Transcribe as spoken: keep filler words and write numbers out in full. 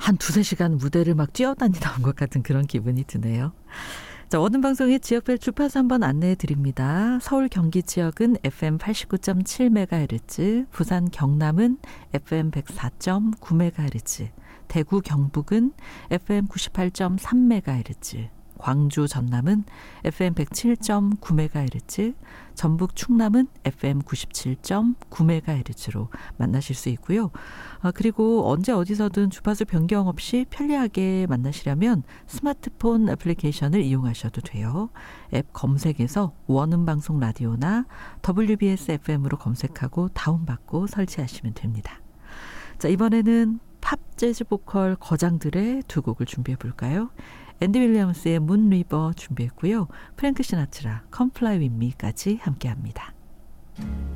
한 두세 시간 무대를 막 뛰어다니다 온 것 같은 그런 기분이 드네요. 자, 오늘 방송의 지역별 주파수 한번 안내해 드립니다. 서울 경기 지역은 에프엠 팔십구 점 칠 메가헤르츠, 부산 경남은 에프엠 백사 점 구 메가헤르츠, 대구 경북은 에프엠 구십팔 점 삼 메가헤르츠, 광주 전남은 에프엠 백칠 점 구 메가헤르츠, 전북 충남은 에프엠 구십칠 점 구 메가헤르츠로 만나실 수 있고요. 아, 그리고 언제 어디서든 주파수 변경 없이 편리하게 만나시려면 스마트폰 애플리케이션을 이용하셔도 돼요. 앱 검색에서 원음방송 라디오나 더블유비에스 에프엠으로 검색하고 다운받고 설치하시면 됩니다. 자, 이번에는 팝 재즈 보컬 거장들의 두 곡을 준비해 볼까요? 앤디 윌리엄스의 문 리버 준비했고요. 프랭크 시나트라, Come Fly With Me까지 함께합니다.